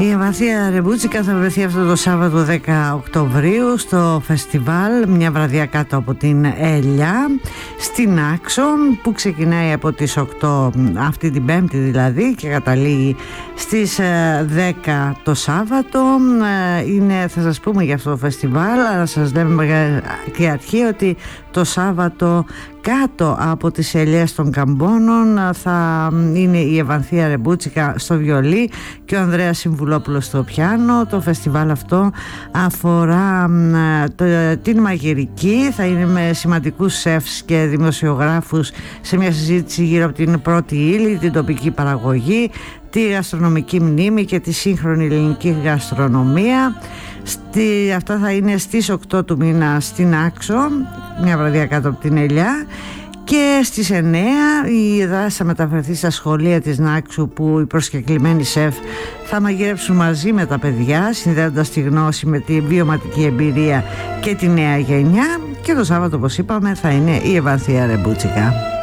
Η Ευανθία Ρεμπούτσικα θα βρεθεί αυτό το Σάββατο 10 Οκτωβρίου στο φεστιβάλ Μια βραδιά κάτω από την Ελιά στην Άξο, που ξεκινάει από τις 8 αυτή την Πέμπτη δηλαδή και καταλήγει στις 10 το Σάββατο. Είναι, θα σας πούμε για αυτό το φεστιβάλ, αλλά σας λέμε και αρχή ότι το Σάββατο κάτω από τις ελιές των Καμπώνων θα είναι η Ευανθία Ρεμπούτσικα στο βιολί και ο Ανδρέας Συμβουλόπουλος στο πιάνο. Το φεστιβάλ αυτό αφορά την μαγειρική, θα είναι με σημαντικούς σεφς και δημοσιογράφους σε μια συζήτηση γύρω από την πρώτη ύλη, την τοπική παραγωγή, τη γαστρονομική μνήμη και τη σύγχρονη ελληνική γαστρονομία. Αυτά θα είναι στις 8 του μήνα στην Άξο, μια βραδιά κάτω από την Ελιά. Και στις 9 η δράση θα μεταφερθεί στα σχολεία της Νάξου, που οι προσκεκλημένοι σεφ θα μαγειρέψουν μαζί με τα παιδιά, συνδέοντας τη γνώση με τη βιωματική εμπειρία και τη νέα γενιά. Και το Σάββατο, όπως είπαμε, θα είναι η Ευανθία Ρεμπούτσικα.